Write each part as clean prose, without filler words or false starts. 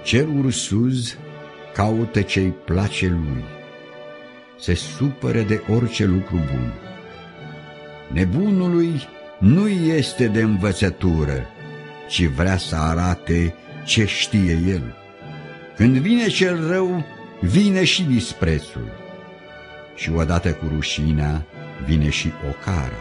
Cerul sus caută ce-i place lui, se supără de orice lucru bun. Nebunului nu este de învățătură, ci vrea să arate ce știe el. Când vine cel rău, vine și disprețul, și odată cu rușinea vine și ocara.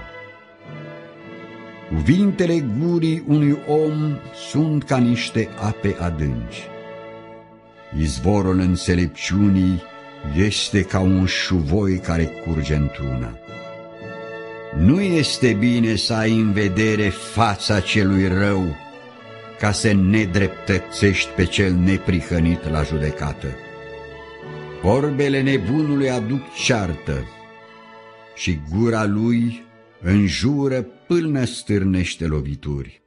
Cuvintele gurii unui om sunt ca niște ape adânci. Izvorul înțelepciunii este ca un șuvoi care curge într-una. Nu este bine să ai în vedere fața celui rău, ca să nedreptățești pe cel neprihănit la judecată. Vorbele nebunului aduc ceartă și gura lui înjură până stârnește lovituri.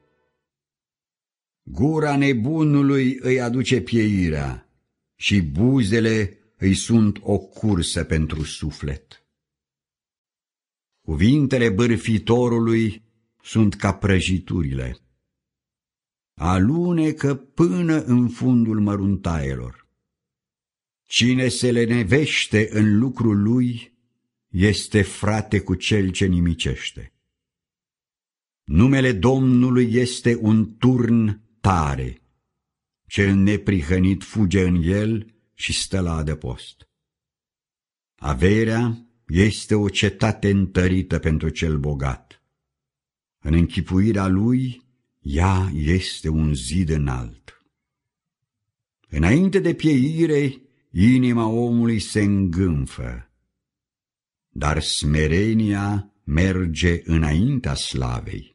Gura nebunului îi aduce pieirea și buzele îi sunt o cursă pentru suflet. Cuvintele bârfitorului sunt ca prăjiturile, alunecă până în fundul măruntaielor. Cine se lenevește în lucrul lui este frate cu cel ce nimicește. Numele Domnului este un turn tare, cel neprihănit fuge în el și stă la adăpost. Averea este o cetate întărită pentru cel bogat. În închipuirea lui, ea este un zid înalt. Înainte de pieire, inima omului se îngânfă, dar smerenia merge înaintea slavei.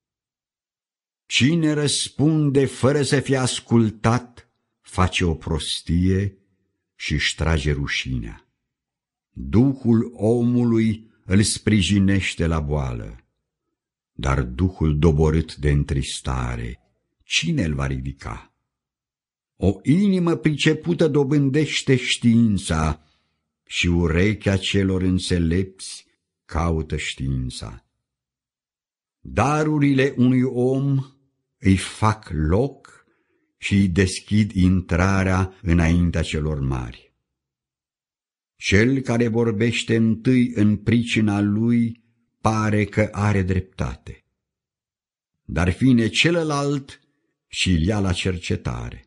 Cine răspunde fără să fie ascultat, face o prostie și își trage rușinea. Duhul omului îl sprijinește la boală, dar duhul doborât de întristare, cine îl va ridica? O inimă pricepută dobândește știința și urechea celor înțelepți caută știința. Darurile unui om îi fac loc și îi deschid intrarea înaintea celor mari. Cel care vorbește întâi în pricina lui pare că are dreptate, dar vine celălalt și îl ia la cercetare.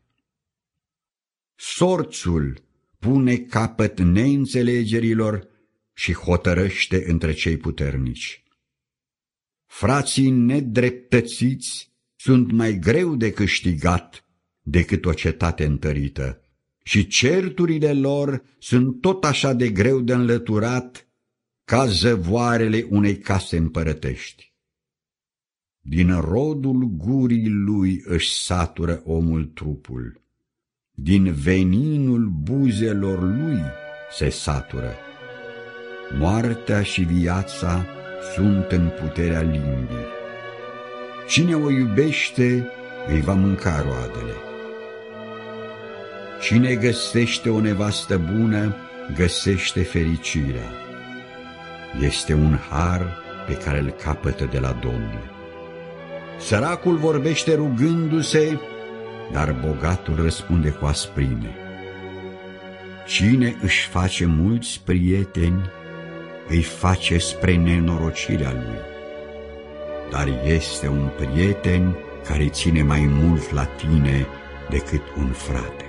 Sorțul pune capăt neînțelegerilor și hotărăște între cei puternici. Frații nedreptățiți sunt mai greu de câștigat decât o cetate întărită și certurile lor sunt tot așa de greu de înlăturat ca zăvoarele unei case împărătești. Din rodul gurii lui își satură omul trupul, din veninul buzelor lui se satură. Moartea și viața sunt în puterea limbii. Cine o iubește îi va mânca roadele. Cine găsește o nevastă bună, găsește fericirea. Este un har pe care îl capătă de la Domnul. Săracul vorbește rugându-se, dar bogatul răspunde cu asprime. Cine își face mulți prieteni, îi face spre nenorocirea lui, dar este un prieten care ține mai mult la tine decât un frate.